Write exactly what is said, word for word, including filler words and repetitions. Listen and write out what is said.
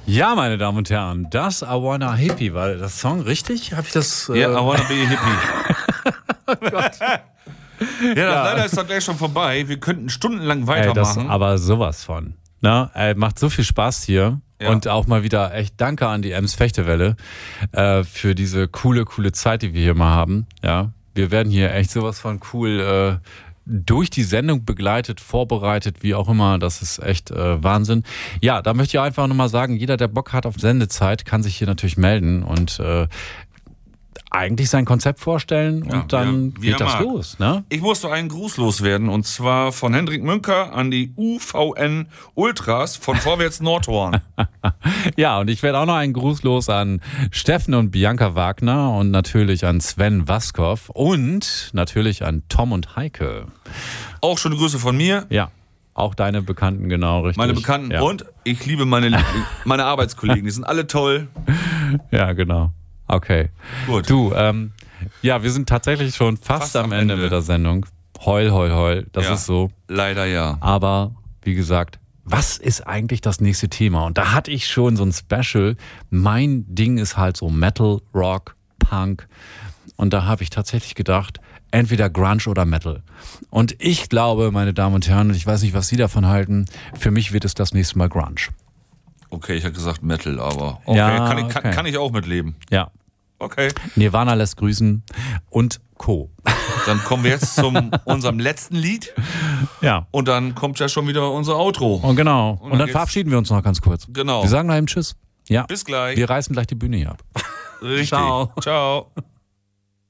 Ja, meine Damen und Herren, das I Wanna Hippie, war das Song richtig? Habe ich das? Äh ja, I Wanna Be a Hippie. Oh Gott. Ja, ja, leider ist das gleich schon vorbei. Wir könnten stundenlang weitermachen. Ey, das aber sowas von. Na, ey, macht so viel Spaß hier. Ja. Und auch mal wieder echt danke an die Ems Fechtewelle äh, für diese coole, coole Zeit, die wir hier mal haben. Ja, wir werden hier echt sowas von cool äh, durch die Sendung begleitet, vorbereitet, wie auch immer. Das ist echt äh, Wahnsinn. Ja, da möchte ich einfach nochmal sagen, jeder, der Bock hat auf Sendezeit, kann sich hier natürlich melden und äh, eigentlich sein Konzept vorstellen und ja, dann wie er, wie geht das mag. los. Ne? Ich musste einen Gruß loswerden und zwar von Hendrik Münker an die U V N Ultras von Vorwärts Nordhorn. Ja, und ich werde auch noch einen Gruß los an Steffen und Bianca Wagner und natürlich an Sven Waskow und natürlich an Tom und Heike. Auch schöne Grüße von mir. Ja, auch deine Bekannten, genau, richtig. Meine Bekannten ja. Und ich liebe meine, meine Arbeitskollegen, die sind alle toll. Ja, genau. Okay. Gut. Du, ähm, ja, wir sind tatsächlich schon fast, fast am Ende, Ende mit der Sendung. Heul, heul, heul. Das ja, ist so. Leider ja. Aber, wie gesagt, was ist eigentlich das nächste Thema? Und da hatte ich schon so ein Special. Mein Ding ist halt so Metal, Rock, Punk. Und da habe ich tatsächlich gedacht, entweder Grunge oder Metal. Und ich glaube, meine Damen und Herren, ich weiß nicht, was Sie davon halten, für mich wird es das nächste Mal Grunge. Okay, ich hätte gesagt Metal, aber okay, ja, kann, ich, okay. Kann, kann ich auch mitleben. Ja. Okay. Nirvana lässt grüßen und Co. Dann kommen wir jetzt zu unserem letzten Lied. Ja. Und dann kommt ja schon wieder unser Outro. Und genau. Und, und dann, dann verabschieden wir uns noch ganz kurz. Genau. Wir sagen noch eben Tschüss. Ja. Bis gleich. Wir reißen gleich die Bühne hier ab. Richtig. Ciao. Ciao.